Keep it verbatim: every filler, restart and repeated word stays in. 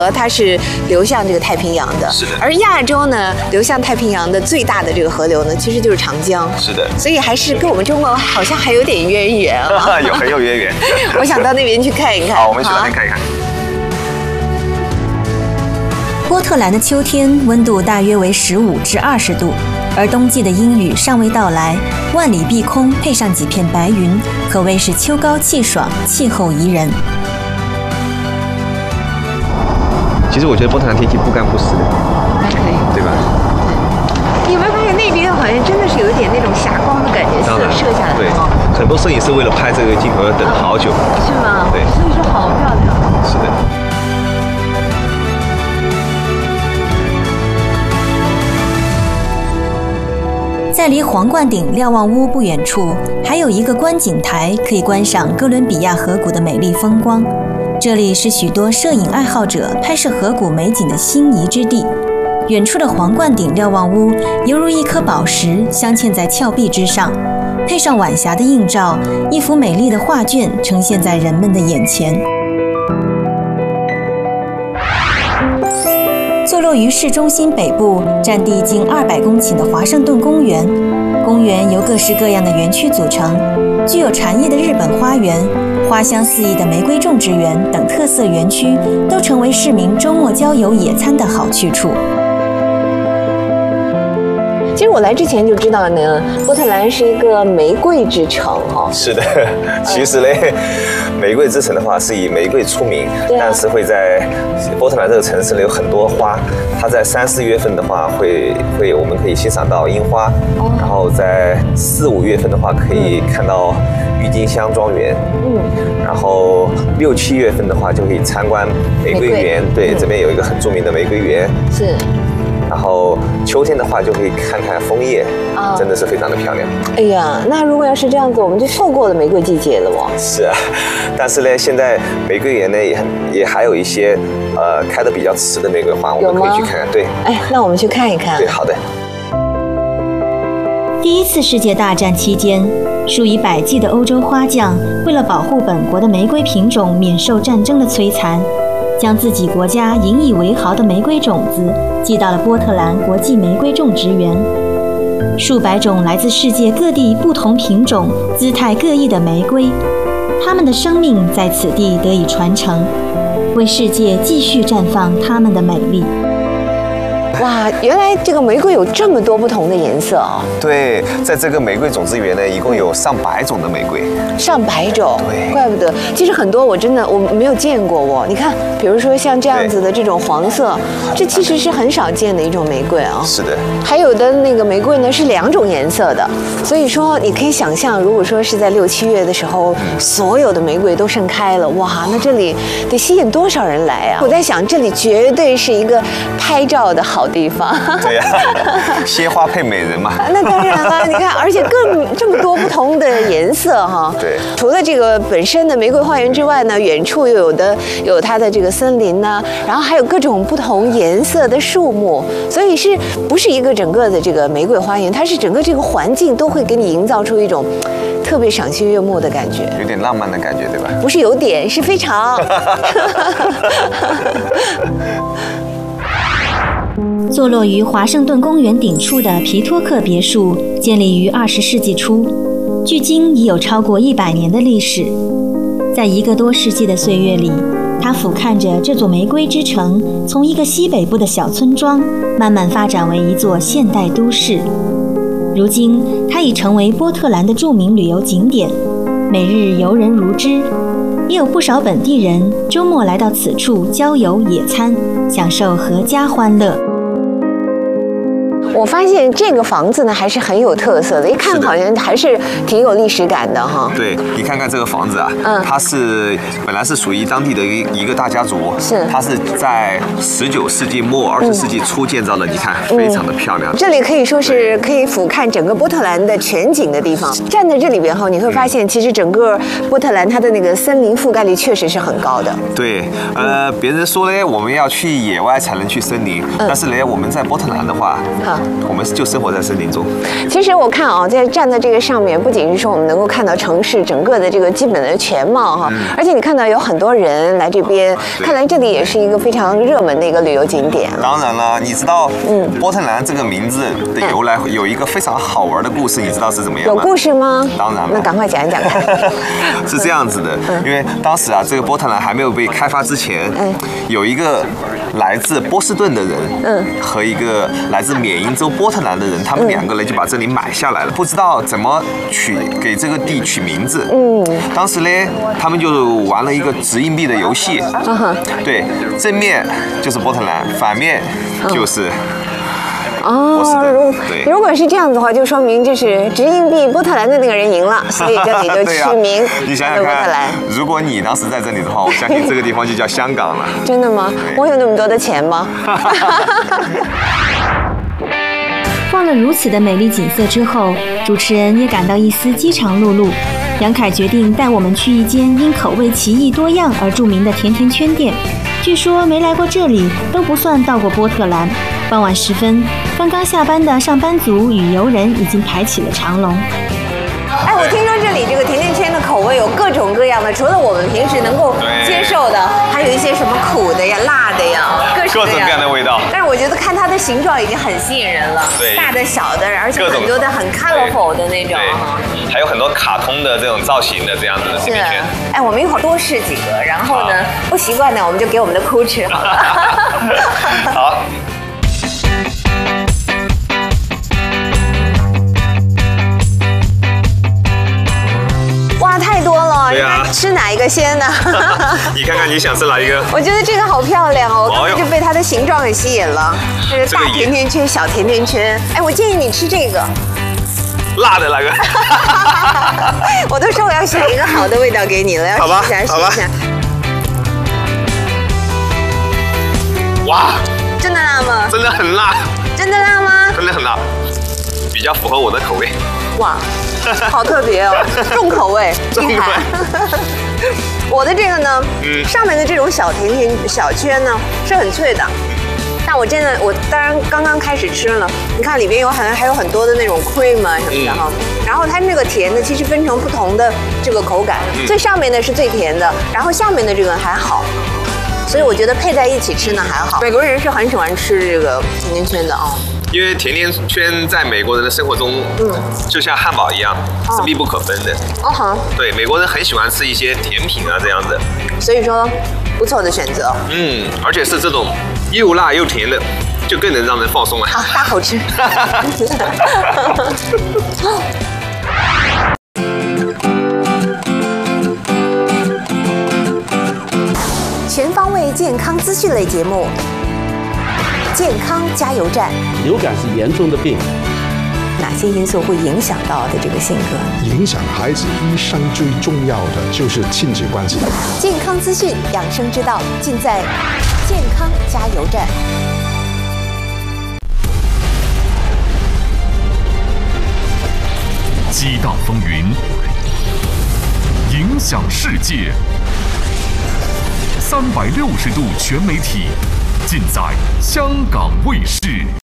呃，它是流向这个太平洋的， 是的。 而亚洲呢，流向太平洋的最大的这个河流呢，其实就是长江。 是的。 所以还是跟我们中国好像还有点渊源啊。 有很有渊源。 我想到那边去看一看。 好，我们去那边看一看。 波特兰的秋天温度大约为十五至二十度，而冬季的阴雨尚未到来，万里碧空配上几片白云，可谓是秋高气爽，气候宜人。 其实我觉得波特兰天气不干不湿的， 还可以， 对吧？ 你有没有发现那边好像真的是有一点那种霞光的感觉，射射下来。 对，很多摄影师为了拍这个镜头要等好久。 是吗？ 对， 所以说好漂亮。 是的。 在离皇冠顶瞭望屋不远处，还有一个观景台，可以观赏哥伦比亚河谷的美丽风光。这里是许多摄影爱好者拍摄河谷美景的心仪之地。远处的皇冠顶瞭望屋犹如一颗宝石镶嵌在峭壁之上，配上晚霞的映照，一幅美丽的画卷呈现在人们的眼前。坐落于市中心北部，占地近二百公顷的华盛顿公园，公园由各式各样的园区组成，具有禅意的日本花园、花香四溢的玫瑰种植园等特色园区，都成为市民周末郊游野餐的好去处。 其实我来之前就知道呢，波特兰是一个玫瑰之城哦。 是的，其实呢，玫瑰之城的话是以玫瑰出名， 对啊、 但是会在波特兰这个城市呢有很多花，它在三四月份的话会会我们可以欣赏到樱花，哦、然后在四五月份的话可以看到郁金香庄园，嗯，然后六七月份的话就可以参观玫瑰园，对，嗯、这边有一个很著名的玫瑰园， 是。 然后秋天的话就可以看看枫叶，啊，真的是非常的漂亮。 哎呀，那如果要是这样子，我们就错过了玫瑰季节了哦。 是啊，但是呢，现在玫瑰园呢也很也还有一些呃开得比较迟的玫瑰花，我们可以去看看。对， 哎，那我们去看一看。 对，好的。 第一次世界大战期间，数以百计的欧洲花匠为了保护本国的玫瑰品种免受战争的摧残，将自己国家引以为豪的玫瑰种子寄到了波特兰国际玫瑰种植园。数百种来自世界各地不同品种、姿态各异的玫瑰，它们的生命在此地得以传承，为世界继续绽放它们的美丽。 哇，原来这个玫瑰有这么多不同的颜色啊！ 对，在这个玫瑰种植园呢，一共有上百种的玫瑰。 上百种， 对， 怪不得。其实很多我真的我没有见过哦。你看，比如说像这样子的这种黄色，这其实是很少见的一种玫瑰啊。 是的。 还有的那个玫瑰呢是两种颜色的，所以说你可以想象，如果说是在六七月的时候，嗯、所有的玫瑰都盛开了，哇，那这里得吸引多少人来啊！我在想，这里绝对是一个拍照的好地方。 对呀、啊，鲜花配美人嘛。 那当然了，你看，而且更这么多不同的颜色哈。 对。 除了这个本身的玫瑰花园之外呢，远处又有的有它的这个森林呢，然后还有各种不同颜色的树木，所以是不是一个整个的这个玫瑰花园？它是整个这个环境都会给你营造出一种特别赏心悦目的感觉， 有点浪漫的感觉，对吧？ 不是有点，是非常。 坐落于华盛顿公园顶处的皮托克别墅，建立于二十世纪初，距今已有超过一百年的历史。在一个多世纪的岁月里，它俯瞰着这座玫瑰之城，从一个西北部的小村庄，慢慢发展为一座现代都市。如今，它已成为波特兰的著名旅游景点，每日游人如织。也有不少本地人周末来到此处郊游野餐，享受阖家欢乐。 我发现这个房子呢还是很有特色的，一看好像还是挺有历史感的哈。 对，你看看这个房子啊，嗯，它是本来是属于当地的一一个大家族， 是， 它是在十九世纪末二十世纪初建造的，你看非常的漂亮。 这里可以说是可以俯瞰整个波特兰的全景的地方。站在这里边后，你会发现其实整个波特兰它的那个森林覆盖率确实是很高的。 对，呃，别人说呢，我们要去野外才能去森林，但是呢，我们在波特兰的话。 我们就生活在森林中。 其实我看啊，在站在这个上面，不仅是说我们能够看到城市整个的这个基本的全貌哈，嗯、而且你看到有很多人来这边，看来这里也是一个非常热门的一个旅游景点。 当然了，你知道，嗯，波特兰这个名字的由来有一个非常好玩的故事，你知道是怎么样吗？ 有故事吗？ 当然了， 那赶快讲一讲看。 是这样子的，嗯、因为当时啊，这个波特兰还没有被开发之前，嗯、有一个来自波士顿的人，嗯，和一个来自缅因州波特兰的人，他们两个人就把这里买下来了，不知道怎么取给这个地取名字。嗯，当时呢，他们就玩了一个掷硬币的游戏。嗯哼，对，正面就是波特兰，反面就是。 哦，如如果是这样子的话，就说明就是掷硬币波特兰的那个人赢了，所以这里就取名你想想看，如果你当时在这里的话，我相信这个地方就叫香港了。 真的吗？我有那么多的钱吗？ 逛了如此的美丽景色之后，主持人也感到一丝饥肠辘辘。杨凯决定带我们去一间因口味奇异多样而著名的甜甜圈店。据说没来过这里都不算到过波特兰。傍晚时分，刚刚下班的上班族与游人已经排起了长龙。 哎，我听说这里这个甜甜圈的口味有各种各样的，除了我们平时能够接受的，还有一些什么苦的呀、辣的呀，各各种各样的味道。 但是我觉得看它的形状已经很吸引人了， 对， 大的、小的，而且很多的很 colorful 的那种， 还有很多卡通的这种造型的这样子的甜甜圈。 哎，我们一会儿多试几个，然后呢，不习惯的我们就给我们的哭吃好了。 好。 哇，太多了！ 对啊， 吃哪一个先呢？ 你看看你想吃哪一个？ 我觉得这个好漂亮哦，我刚才就被它的形状给吸引了。这个大甜甜圈、小甜甜圈。哎，我建议你吃这个。 辣的那个。 我都说我要选一个好的味道给你了，要试一下试一下。 哇！ 真的辣吗？ 真的很辣。 真的辣吗？ 真的很辣，比较符合我的口味。 哇！好特别哦，重口味，厉害。我的这个呢，嗯，上面的这种小甜甜小圈呢是很脆的，但我真的我当然刚刚开始吃了，你看里边有很还有很多的那种 cream 啊什么的哈，嗯、然后它那个甜的其实分成不同的这个口感，嗯、最上面的是最甜的，然后下面的这个还好。所以我觉得配在一起吃呢还好。美国人是很喜欢吃这个甜甜圈的啊、哦。 因为甜甜圈在美国人的生活中，嗯，就像汉堡一样，哦、是密不可分的。哦好。对，美国人很喜欢吃一些甜品啊这样子。 所以说，不错的选择。 嗯，而且是这种又辣又甜的，就更能让人放松了。 好，大口吃。全方位健康资讯类节目，健康加油站。 流感是严重的病， 哪些因素会影响到的这个性格？ 影响孩子一生最重要的就是亲子关系。 健康资讯、养生之道，尽在健康加油站。 激荡风云，影响世界。三百六十度全媒体，尽在香港卫视。